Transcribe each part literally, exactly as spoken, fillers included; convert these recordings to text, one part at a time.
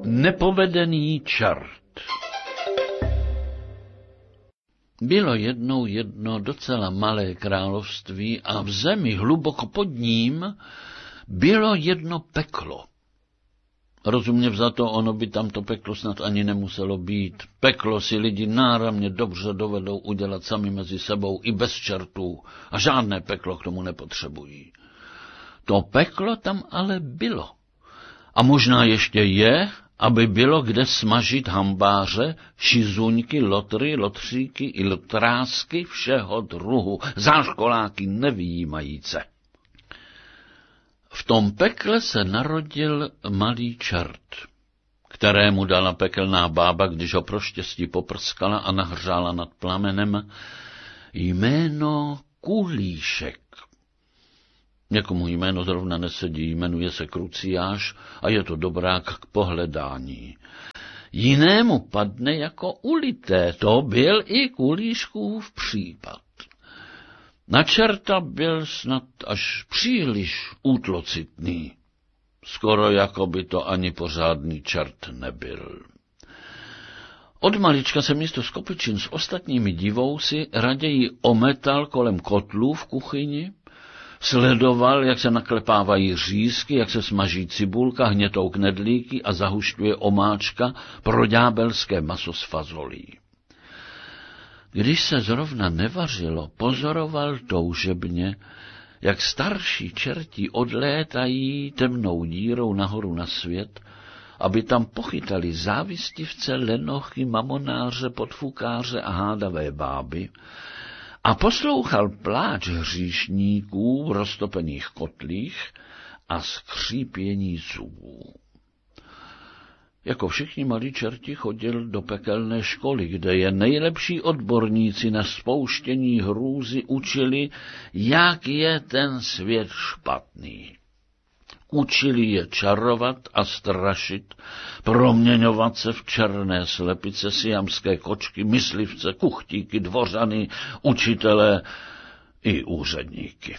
Nepovedený čert. Bylo jednou jedno docela malé království a v zemi hluboko pod ním bylo jedno peklo. Rozumně vzato, ono by tam to peklo snad ani nemuselo být. Peklo si lidi náramně dobře dovedou udělat sami mezi sebou i bez čertů a žádné peklo k tomu nepotřebují. To peklo tam ale bylo. A možná ještě je, aby bylo kde smažit hambáře, šizuňky, lotry, lotříky i lotrásky všeho druhu, záškoláky nevyjímajíce. V tom pekle se narodil malý čert, kterému dala pekelná bába, když ho pro štěstí poprskala a nahřála nad plamenem, jméno Kulíšek. Někomu jméno zrovna nesedí, jmenuje se Kruciáš a je to dobrák k pohledání. Jinému padne jako ulité, to byl i Kulíškův případ. Na čerta byl snad až příliš útlocitný, skoro jako by to ani pořádný čert nebyl. Od malička se místo skopičin s ostatními divousy raději ometal kolem kotlů v kuchyni, sledoval, jak se naklepávají řízky, jak se smaží cibulka, hnětou knedlíky a zahušťuje omáčka pro ďábelské maso s fazolí. Když se zrovna nevařilo, pozoroval toužebně, jak starší čerti odlétají temnou dírou nahoru na svět, aby tam pochytali závistivce, lenochy, mamonáře, podfukáře a hádavé báby, a poslouchal pláč hříšníků v roztopených kotlích a skřípění zubů. Jako všichni malí čerti chodil do pekelné školy, kde je nejlepší odborníci na spouštění hrůzy učili, jak je ten svět špatný. Učili je čarovat a strašit, proměňovat se v černé slepice, siamské kočky, myslivce, kuchtíky, dvořany, učitele i úředníky.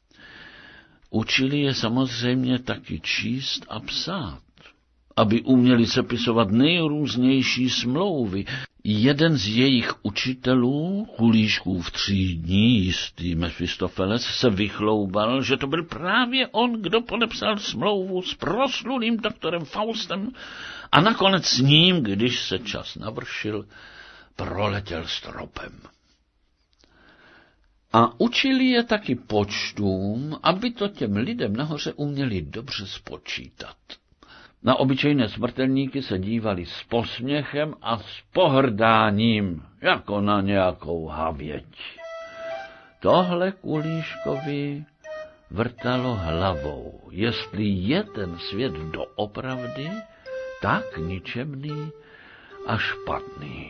Učili je samozřejmě taky číst a psát, aby uměli sepisovat nejrůznější smlouvy. Jeden z jejich učitelů, Kulíškův třídní, jistý Mefistofeles, se vychloubal, že to byl právě on, kdo podepsal smlouvu s proslulým doktorem Faustem a nakonec s ním, když se čas navršil, proletěl stropem. A učili je taky počtům, aby to těm lidem nahoře uměli dobře spočítat. Na obyčejné smrtelníky se dívali s posměchem a s pohrdáním, jako na nějakou havěť. Tohle Kulíškovi vrtalo hlavou, jestli je ten svět doopravdy tak ničemný a špatný.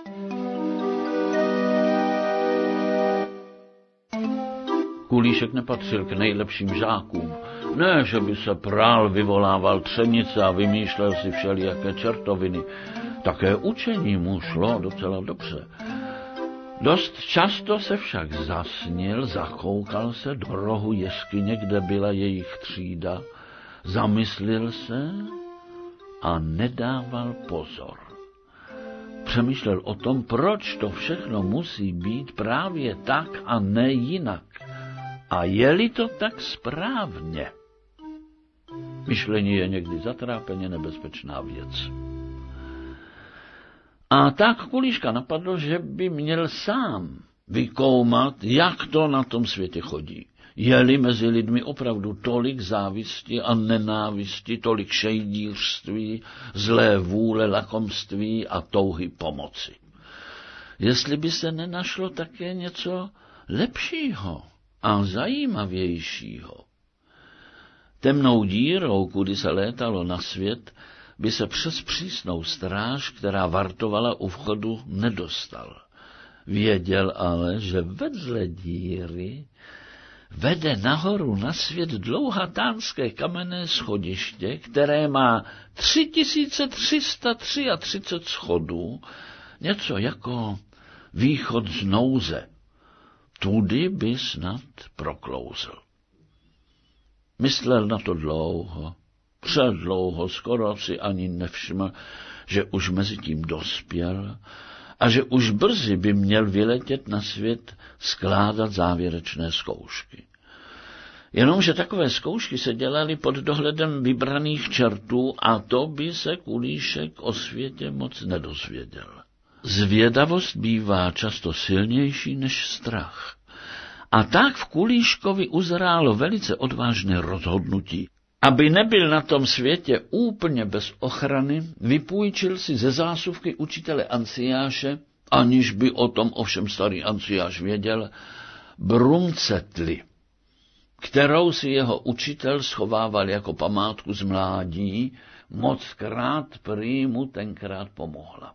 Kulíšek nepatřil k nejlepším žákům. Ne, že by se prál, vyvolával třenice a vymýšlel si všelijaké čertoviny. Také učení mu šlo docela dobře. Dost často se však zasnil, zakoukal se do rohu jeskyně, kde byla jejich třída, zamyslil se a nedával pozor. Přemýšlel o tom, proč to všechno musí být právě tak a ne jinak. A je-li to tak správně? Myšlení je někdy zatrápeně nebezpečná věc. A tak Kulíška napadlo, že by měl sám vykoumat, jak to na tom světě chodí. Je-li mezi lidmi opravdu tolik závisti a nenávisti, tolik šejdířství, zlé vůle, lakomství a touhy pomoci. Jestli by se nenašlo také něco lepšího a zajímavějšího. Temnou dírou, kudy se létalo na svět, by se přes přísnou stráž, která vartovala u vchodu, nedostal. Věděl ale, že vedle díry vede nahoru na svět dlouhatánské kamenné schodiště, které má tři tisíce tři sta třicet tři schodů, něco jako východ z nouze. Tudy by snad proklouzl. Myslel na to dlouho Předlouho skoro si ani nevšiml, že už mezi tím dospěl a že už brzy by měl vyletět na svět skládat závěrečné zkoušky. Jenomže takové zkoušky se dělaly pod dohledem vybraných čertů a to by se Kulíšek o světě moc nedozvěděl. Zvědavost bývá často silnější než strach. A tak v Kulíškovi uzrálo velice odvážné rozhodnutí. Aby nebyl na tom světě úplně bez ochrany, vypůjčil si ze zásuvky učitele Anciáše, aniž by o tom ovšem starý Anciáš věděl, brumcetli, kterou si jeho učitel schovával jako památku z mládí, mockrát prý mu tenkrát pomohla.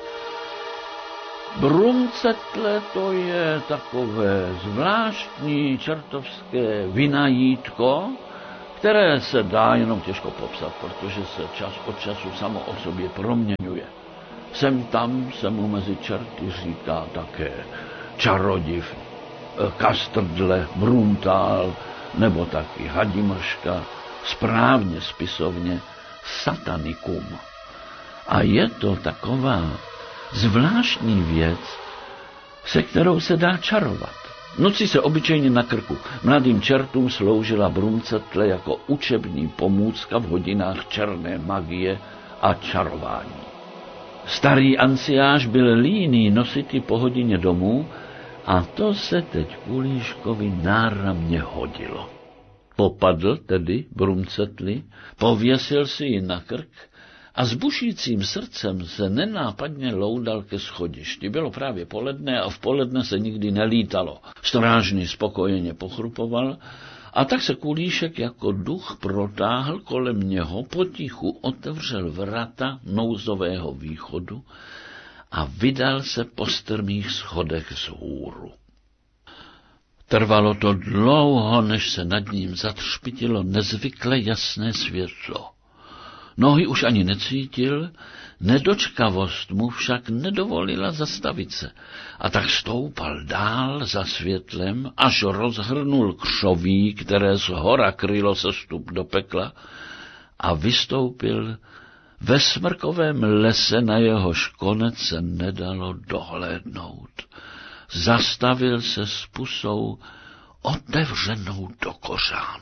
Brumcetle to je takové zvláštní čertovské vinajítko, které se dá jenom těžko popsat, protože se čas od času samo o sobě proměňuje. Sem tam se mu mezi čerty říká také čarodiv, kastrdle, bruntál, nebo taky hadimrška, správně spisovně satanikum. A je to taková zvláštní věc, se kterou se dá čarovat. Noci se obyčejně na krku mladým čertům sloužila brumcetle jako učební pomůcka v hodinách černé magie a čarování. Starý Anciáš byl líný nosit ji po hodině domů a to se teď Kulíškovi náramně hodilo. Popadl tedy brumcetli, pověsil si ji na krk a s bušícím srdcem se nenápadně loudal ke schodišti. Bylo právě poledne a v poledne se nikdy nelítalo. Strážný spokojeně pochrupoval a tak se Kulíšek jako duch protáhl kolem něho, potichu otevřel vrata nouzového východu a vydal se po strmých schodech vzhůru. Trvalo to dlouho, než se nad ním zatřpitilo nezvykle jasné světlo. Nohy už ani necítil, nedočkavost mu však nedovolila zastavit se a tak stoupal dál za světlem, až rozhrnul křoví, které z hora krylo sestup do pekla a vystoupil ve smrkovém lese, na jehož konec se nedalo dohlédnout. Zastavil se s pusou otevřenou do kořán.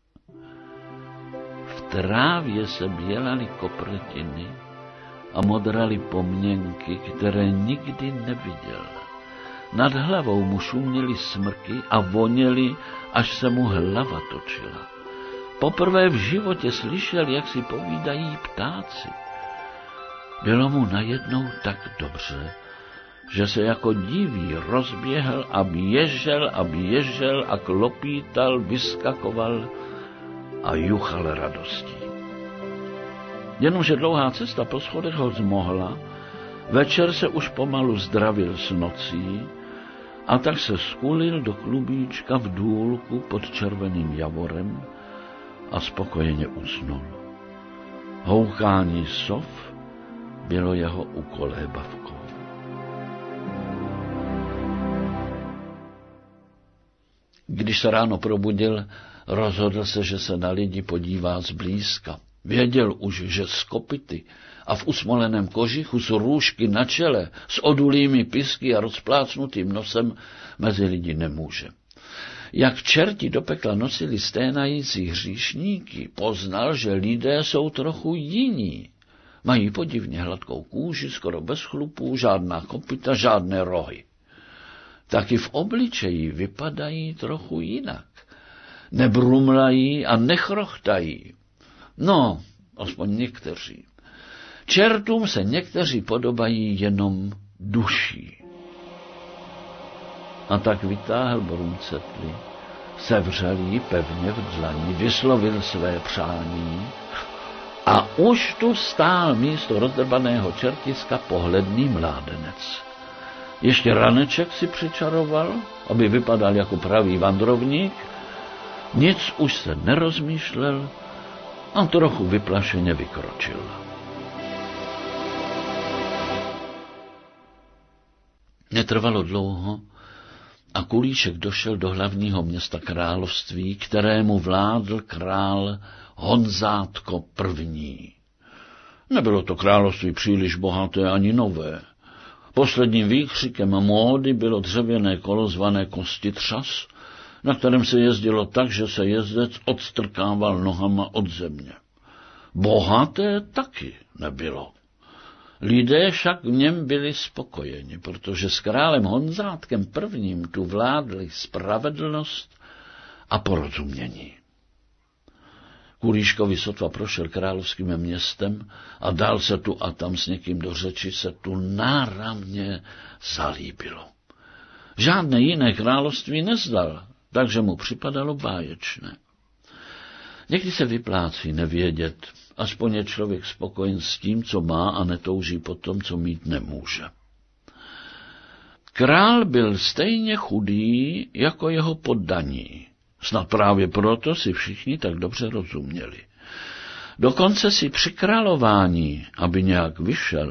V trávě se bělaly kopretiny a modraly pomněnky, které nikdy neviděl. Nad hlavou mu šuměly smrky a voněly, až se mu hlava točila. Poprvé v životě slyšel, jak si povídají ptáci. Bylo mu najednou tak dobře, že se jako divý rozběhl a běžel a běžel a klopítal, vyskakoval a juchal radostí. Jenomže dlouhá cesta po schodech ho zmohla, večer se už pomalu zdravil s nocí a tak se skulil do klubíčka v důlku pod červeným javorem a spokojeně usnul. Houkání sov bylo jeho ukolébavkou. Když se ráno probudil, rozhodl se, že se na lidi podívá zblízka. Věděl už, že z kopyty a v usmoleném kožichu s růžky na čele, s odulými pisky a rozplácnutým nosem mezi lidi nemůže. Jak čerti do pekla nosili sténající hříšníky, poznal, že lidé jsou trochu jiní. Mají podivně hladkou kůži, skoro bez chlupů, žádná kopyta, žádné rohy. Taky v obličeji vypadají trochu jinak. Nebrumlají a nechrochtají. No, aspoň někteří. Čertům se někteří podobají jenom duší. A tak vytáhl brumcetli, sevřel ji pevně v dlani, vyslovil své přání a už tu stál místo rozdrbaného čertiska pohledný mládenec. Ještě raneček si přičaroval, aby vypadal jako pravý vandrovník, nic už se nerozmýšlel a trochu vyplašeně vykročil. Netrvalo dlouho a Kulíšek došel do hlavního města království, kterému vládl král Honzátko první. Nebylo to království příliš bohaté ani nové. Posledním výkřikem módy bylo dřevěné kolo zvané kostitřas, na kterém se jezdilo tak, že se jezdec odstrkával nohama od země. Bohaté taky nebylo. Lidé však v něm byli spokojeni, protože s králem Honzátkem prvním tu vládli spravedlnost a porozumění. Kulíškovi sotva prošel královským městem a dal se tu a tam s někým do řeči, se tu náramně zalíbilo. Žádné jiné království nezdal, takže mu připadalo báječné. Někdy se vyplácí nevědět, aspoň je člověk spokojen s tím, co má a netouží po tom, co mít nemůže. Král byl stejně chudý jako jeho poddaní. Snad právě proto si všichni tak dobře rozuměli. Dokonce si při králování, aby nějak vyšel,